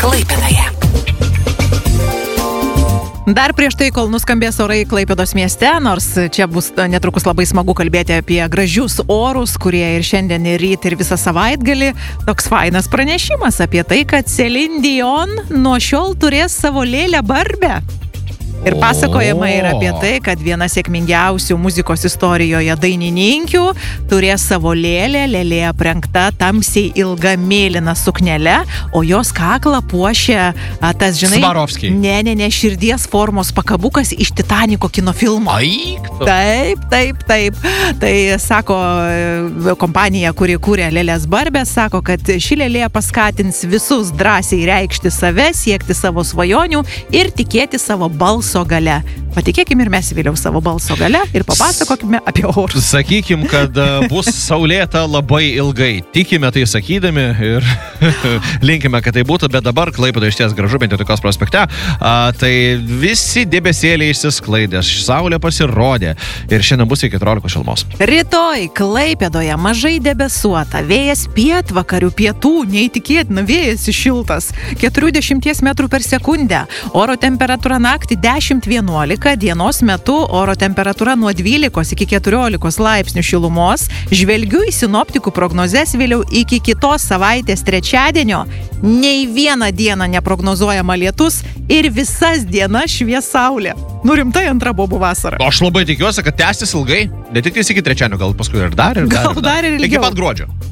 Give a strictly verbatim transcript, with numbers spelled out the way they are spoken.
Klaipėdoje. Dar prieš tai, kol nuskambės orai Klaipėdos mieste, nors čia bus netrukus labai smagu kalbėti apie gražius orus, kurie ir šiandien, ir ryt, ir visą savaitgalį, toks fainas pranešimas apie tai, kad Celine Dion nuo šiol turės savo lėlę Barbę. Ir pasakojama yra apie tai, kad viena sėkmingiausių muzikos istorijoje dainininkių turės savo lėlę, lėlė aprengta tamsiai ilga mėlyna suknele, o jos kaklą puošia a, tas, žinai, Svarovskiai. Ne, ne, ne, širdies formos pakabukas iš Titaniko kino filmo. Aik. Taip, taip, taip. Tai sako kompanija, kuri kūrė lėlės Barbės, sako, kad ši lėlė paskatins visus drąsiai reikšti save, siekti savo svajonių ir tikėti savo balso gale. Patikėkime ir mes vėliau savo balso gale ir papasakokime apie orus. Sakykim, kad bus saulėta labai ilgai. Tikime tai sakydami ir linkime, kad tai būtų, bet dabar Klaipėdoje išties gražu, bent jau tokios prospekte. A, tai visi debesėliai išsisklaidė, saulė pasirodė ir šiandien bus iki keturiolikos šilumos. Rytoj Klaipėdoje mažai debesuota, vėjas pietvakarių pietų, neįtikėtina, vėjas šiltas, keturiasdešimt metrų per sekundę, oro temperatūra naktį dešimt vienuolika, dienos metu oro temperatūra nuo dvylikos iki keturiolikos laipsnių šilumos, žvelgiu į sinoptikų prognozes vėliau iki kitos savaitės trečiadienio, nei vieną dieną neprognozuojama lietus ir visas dienas švies saulė. Nu rimtai antra bobų vasara. Aš labai tikiuosi, kad tęsis ilgai, ne tik iki trečiadienio, gal paskui ir dar ir dar. Gal dar ir ilgiau. Iki pat gruodžio.